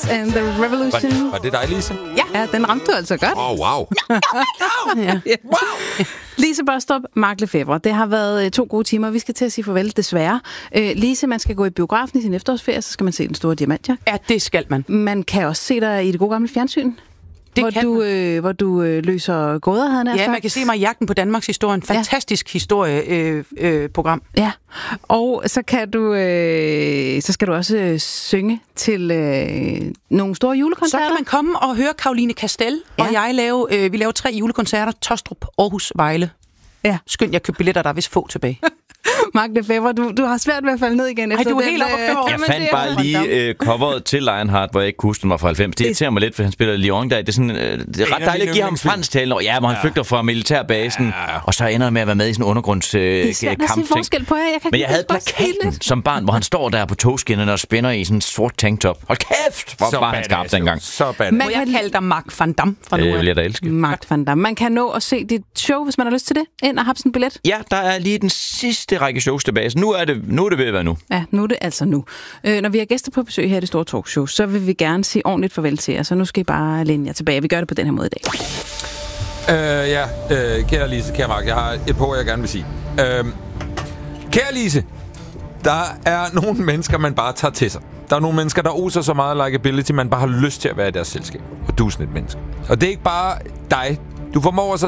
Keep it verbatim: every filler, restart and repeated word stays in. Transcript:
Dance and the Revolution. Var, var det dig, Lise? Ja, ja, den ramte du altså godt. Åh, oh, wow. ja. wow. Lise Baastrup, Mark Lefebvre. Det har været to gode timer. Vi skal til at sige farvel, desværre. Øh, Lise, man skal gå i biografen i sin efterårsferie, så skal man se Den Store Diamantjagt. Ja, det skal man. Man kan også se dig i det gode gamle fjernsyn. Det hvor, du, øh, hvor du øh, løser gåder, havde han Ja, sagt. man kan se mig i Jagten på Danmarks historie. En fantastisk ja. historieprogram. Øh, øh, program. ja, og så kan du, øh, så skal du også øh, synge til øh, nogle store julekoncerter. Så kan man komme og høre Caroline Kastel, ja. og jeg lave, øh, vi laver tre julekoncerter. Tostrup, Aarhus, Vejle. Ja. Skynd, jeg købte billetter, der er vist få tilbage. Mark Lefebvre, du, du har svært ved at falde ned igen efter Ej, du er den, helt oppe at Jeg fandt bare lige øh, coveret til Lionheart, hvor jeg ikke kunne huske den var fra halvfems. Det irriterer mig lidt, for han spiller Lyon der. Det er, sådan, øh, det er ret dejligt at give ham fransk tale. Ja, hvor han ja. flygter fra militærbasen, ja. og så ender han med at være med i sådan en undergrunds øh, det er svært at se forskel på jer. Jeg kan Men jeg havde plakaten som barn, hvor han står der på togskinnerne og spænder i sådan en sort tanktop. Hold kæft, hvor var han skarp dengang. Så bad. Må jeg kalde dig Mark van Dam fra nu af? Det vil jeg da elske. Mark van Dam. Man kan nå at se dit show, hvis man har lyst til det. Ind og have sådan en billet. Ja, der er lige den sidste række shows tilbage. Så nu er det, nu er det ved at være nu. Ja, nu er det altså nu. Øh, når vi har gæster på besøg her i det store talkshow, så vil vi gerne sige ordentligt farvel til jer. Så nu skal I bare læne jer tilbage. Vi gør det på den her måde i dag. Øh, ja, øh, kære Lise, kære Mark, jeg har et på, jeg gerne vil sige. Øh, kære Lise, der er nogle mennesker, man bare tager til sig. Der er nogle mennesker, der oser så meget likability, man bare har lyst til at være i deres selskab. Og du er sådan et menneske. Og det er ikke bare dig. Du formår så